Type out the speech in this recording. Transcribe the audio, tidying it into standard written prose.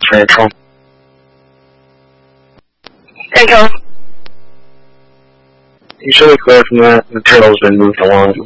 陈冲。 赞成。 医生和什么治疗损失什么？